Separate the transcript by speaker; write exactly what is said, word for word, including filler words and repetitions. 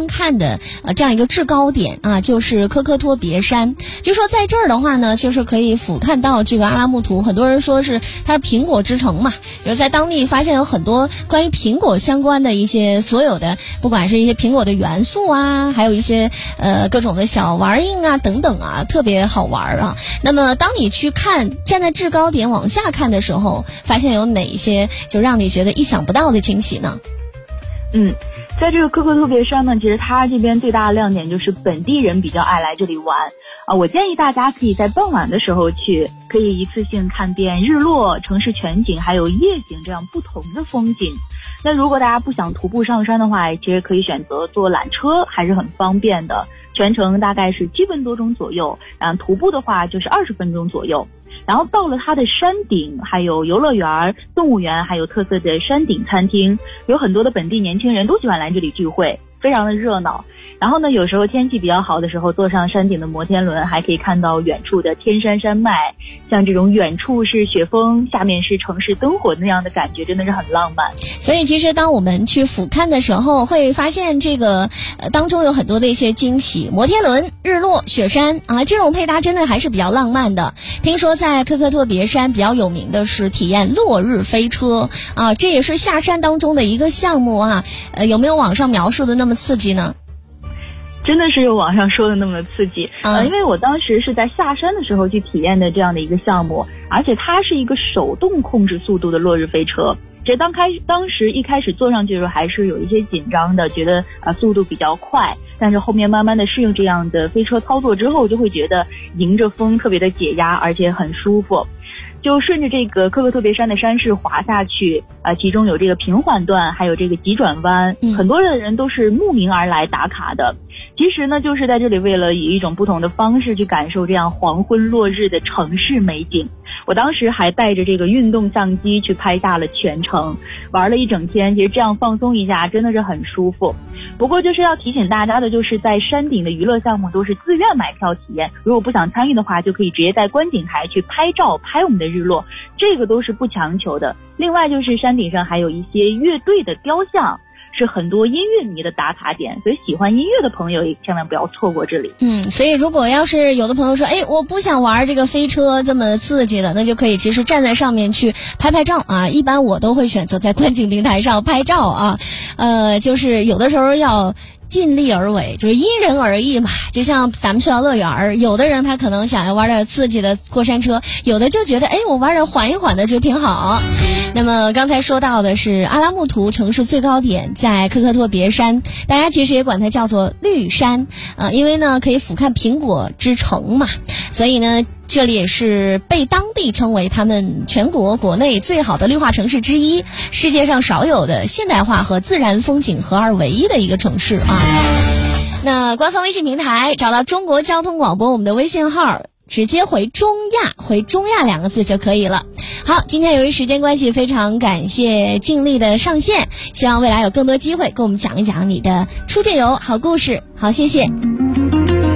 Speaker 1: 观看的呃这样一个制高点啊，就是科科托别山。就说在这儿的话呢，就是可以俯瞰到这个阿拉木图，很多人说是它是苹果之城嘛，就是在当地发现有很多关于苹果相关的一些所有的，不管是一些苹果的元素啊，还有一些呃各种的小玩意啊等等啊，特别好玩啊。那么当你去看站在制高点往下看的时候，发现有哪些就让你觉得意想不到的惊喜呢？
Speaker 2: 嗯，在这个科科托别山呢，其实它这边最大的亮点就是本地人比较爱来这里玩啊。我建议大家可以在傍晚的时候去，可以一次性看遍日落、城市全景还有夜景这样不同的风景。那如果大家不想徒步上山的话，其实可以选择坐缆车，还是很方便的，全程大概是七分多钟左右，然后徒步的话就是二十分钟左右。然后到了它的山顶，还有游乐园、动物园，还有特色的山顶餐厅，有很多的本地年轻人都喜欢来这里聚会，非常的热闹。然后呢，有时候天气比较好的时候，坐上山顶的摩天轮，还可以看到远处的天山山脉，像这种远处是雪峰，下面是城市灯火那样的感觉，真的是很浪漫。
Speaker 1: 所以其实当我们去俯瞰的时候，会发现这个呃当中有很多的一些惊喜，摩天轮、日落、雪山啊，这种配搭真的还是比较浪漫的。听说在科科托别山比较有名的是体验落日飞车啊，这也是下山当中的一个项目啊。呃，有没有网上描述的那么刺激呢？
Speaker 2: 真的是有网上说的那么刺激，
Speaker 1: 嗯、
Speaker 2: 呃，因为我当时是在下山的时候去体验的这样的一个项目，而且它是一个手动控制速度的落日飞车。其实当开当时一开始坐上去的时候还是有一些紧张的，觉得啊、呃、速度比较快，但是后面慢慢的适应这样的飞车操作之后，就会觉得迎着风特别的解压，而且很舒服。就顺着这个科科托别山的山势滑下去，呃，其中有这个平缓段，还有这个急转弯，嗯、很多的人都是慕名而来打卡的。其实呢，就是在这里为了以一种不同的方式去感受这样黄昏落日的城市美景。我当时还带着这个运动相机去拍下了全程，玩了一整天。其实这样放松一下真的是很舒服。不过就是要提醒大家的，就是在山顶的娱乐项目都是自愿买票体验，如果不想参与的话，就可以直接在观景台去拍照，拍我们的日落，这个都是不强求的。另外就是山顶上还有一些乐队的雕像，是很多音乐迷的打卡点，所以喜欢音乐的朋友也千万不要错过这里。
Speaker 1: 嗯，所以如果要是有的朋友说，哎，我不想玩这个飞车这么刺激的，那就可以其实站在上面去拍拍照啊。一般我都会选择在观景平台上拍照啊，呃，就是有的时候要尽力而为，就是因人而异嘛。就像咱们去到乐园，有的人他可能想要玩点刺激的过山车，有的就觉得哎，我玩点缓一缓的就挺好。那么刚才说到的是阿拉木图城市最高点在科科托别山，大家其实也管它叫做绿山啊、呃，因为呢可以俯瞰苹果之城嘛，所以呢这里也是被当地称为他们全国国内最好的绿化城市之一，世界上少有的现代化和自然风景合二为一的一个城市啊。那官方微信平台找到中国交通广播我们的微信号，直接回中亚，回中亚两个字就可以了。好，今天由于时间关系，非常感谢静丽的上线，希望未来有更多机会跟我们讲一讲你的出境游好故事。好，谢谢。